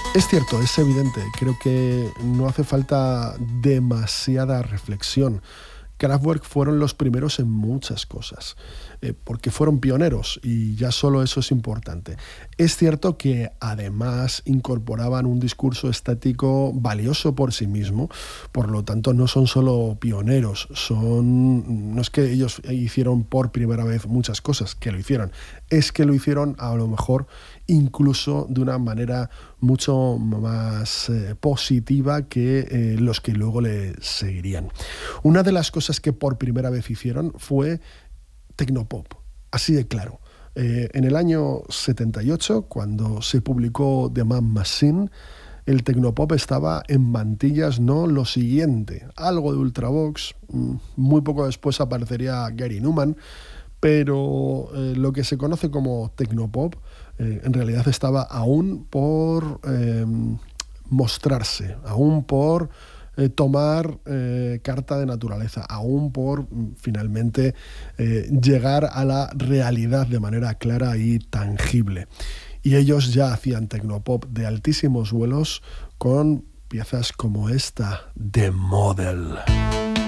Es cierto, es evidente, creo que no hace falta demasiada reflexión. Kraftwerk fueron los primeros en muchas cosas, porque fueron pioneros y ya solo eso es importante. Es cierto que además incorporaban un discurso estético valioso por sí mismo, por lo tanto no son solo pioneros, no es que ellos hicieron por primera vez muchas cosas, que lo hicieron, es que lo hicieron a lo mejor incluso de una manera mucho más positiva que los que luego le seguirían. Una de las cosas que por primera vez hicieron fue tecnopop, así de claro. En el año 78, cuando se publicó The Man Machine, el tecnopop estaba en mantillas, no lo siguiente, algo de Ultravox, muy poco después aparecería Gary Numan, pero lo que se conoce como tecnopop en realidad estaba aún por mostrarse, aún por tomar carta de naturaleza, aún por finalmente llegar a la realidad de manera clara y tangible. Y ellos ya hacían tecnopop de altísimos vuelos con piezas como esta, The Model.